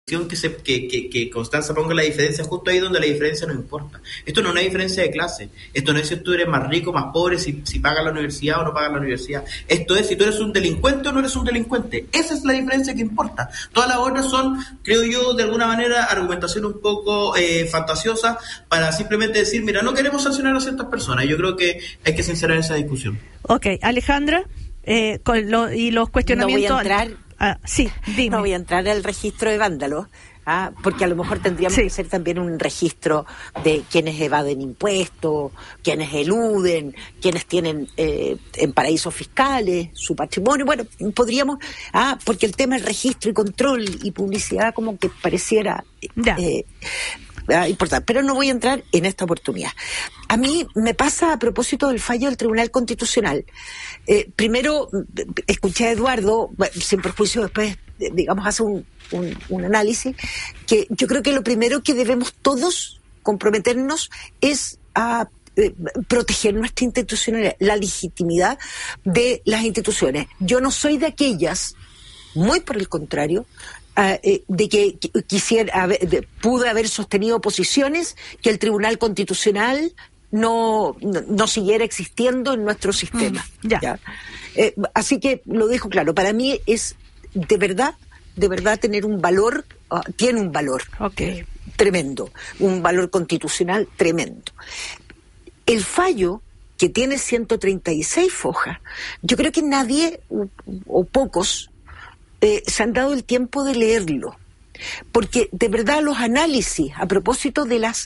que Constanza ponga la diferencia justo ahí donde la diferencia no importa. Esto no es una diferencia de clase. Esto no es si tú eres más rico, más pobre, si pagas la universidad o no pagas la universidad. Esto es si tú eres un delincuente o no eres un delincuente. Esa es la diferencia que importa. Todas las otras son, creo yo, de alguna manera, argumentación un poco fantasiosa para simplemente decir, mira, no queremos sancionar a ciertas personas. Yo creo que hay que sincerar esa discusión. Ok, Alejandra, y los cuestionamientos... No voy a entrar... sí, dime. No voy a entrar al registro de vándalos, porque a lo mejor tendríamos que hacer también un registro de quienes evaden impuestos, quienes eluden, quienes tienen en paraísos fiscales su patrimonio. Bueno, podríamos, porque el tema del registro y control y publicidad como que pareciera importante, pero no voy a entrar en esta oportunidad. A mí me pasa a propósito del fallo del Tribunal Constitucional. Primero, escuché a Eduardo, sin perjuicio, después, digamos, hace un análisis, que yo creo que lo primero que debemos todos comprometernos es a proteger nuestra institucionalidad, la legitimidad de las instituciones. Yo no soy de aquellas, muy por el contrario, de que pude haber sostenido posiciones que el Tribunal Constitucional no siguiera existiendo en nuestro sistema. ¿Ya? Así que lo dejo claro, para mí es de verdad tener un valor, tiene un valor tremendo, un valor constitucional tremendo. El fallo, que tiene 136 fojas, yo creo que nadie o pocos se han dado el tiempo de leerlo, porque de verdad los análisis a propósito de las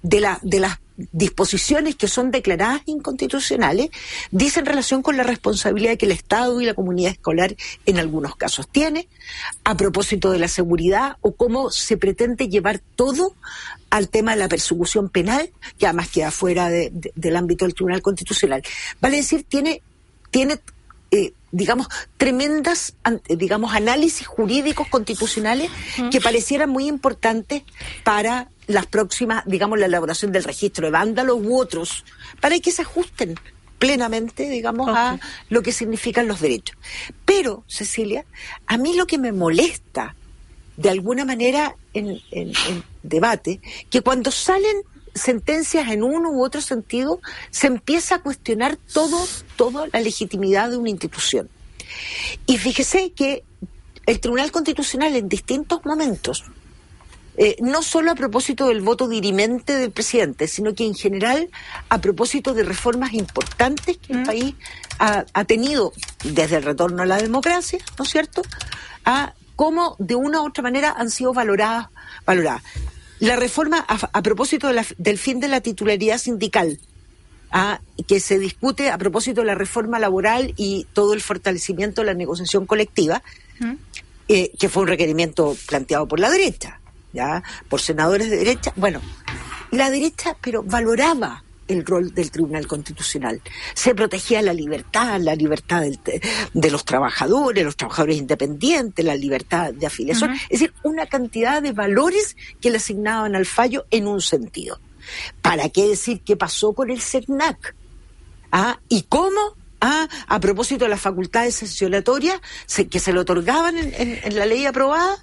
disposiciones que son declaradas inconstitucionales dicen relación con la responsabilidad que el Estado y la comunidad escolar en algunos casos tiene, a propósito de la seguridad o cómo se pretende llevar todo al tema de la persecución penal, que además queda fuera del ámbito del Tribunal Constitucional. Vale decir, tiene tremendas, análisis jurídicos constitucionales que parecieran muy importantes para las próximas, la elaboración del registro de vándalos u otros, para que se ajusten plenamente, a lo que significan los derechos. Pero, Cecilia, a mí lo que me molesta, de alguna manera, en debate, que cuando salen sentencias en uno u otro sentido, se empieza a cuestionar toda la legitimidad de una institución. Y fíjese que el Tribunal Constitucional en distintos momentos, no solo a propósito del voto dirimente del presidente, sino que en general a propósito de reformas importantes que el país ha tenido desde el retorno a la democracia, ¿no es cierto?, cómo de una u otra manera han sido valoradas. La reforma a propósito del fin de la titularidad sindical, que se discute a propósito de la reforma laboral y todo el fortalecimiento de la negociación colectiva, que fue un requerimiento planteado por la derecha, por senadores de derecha. Bueno, la derecha, pero valoraba el rol del Tribunal Constitucional. Se protegía la libertad de los trabajadores independientes, la libertad de afiliación, es decir, una cantidad de valores que le asignaban al fallo en un sentido. ¿Para qué decir qué pasó con el CERNAC? ¿Y cómo? A propósito de las facultades sancionatorias que se le otorgaban en la ley aprobada,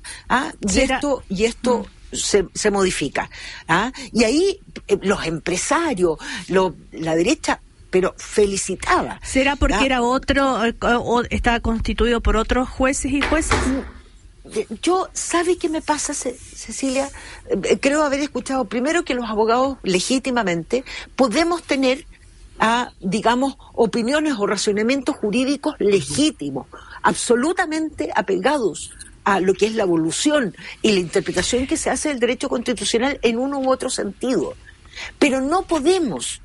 y esto se modifica. Y ahí los empresarios, la derecha, pero felicitaba. ¿Será porque era otro, o estaba constituido por otros jueces y jueces? ¿Sabe qué me pasa, Cecilia? Creo haber escuchado primero que los abogados legítimamente podemos tener, opiniones o razonamientos jurídicos legítimos, absolutamente apegados a lo que es la evolución y la interpretación que se hace del derecho constitucional en uno u otro sentido. Pero no podemos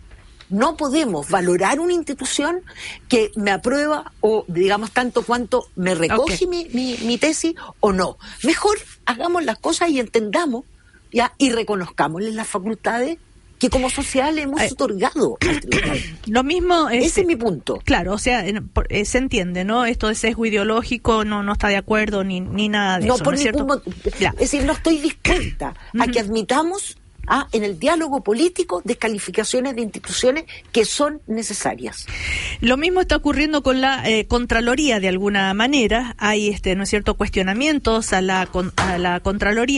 valorar una institución que me aprueba o, tanto cuanto me recoge mi tesis o no. Mejor hagamos las cosas y entendamos y reconozcámosle las facultades que como sociedad le hemos otorgado al tribunal. Lo mismo ese es mi punto. Claro, o sea, se entiende, ¿no? Esto de sesgo ideológico no está de acuerdo ni nada de eso, por ¿no es cierto? Es decir, no estoy dispuesta a que admitamos en el diálogo político descalificaciones de instituciones que son necesarias. Lo mismo está ocurriendo con la Contraloría, de alguna manera. Hay, ¿no es cierto?, cuestionamientos a la Contraloría.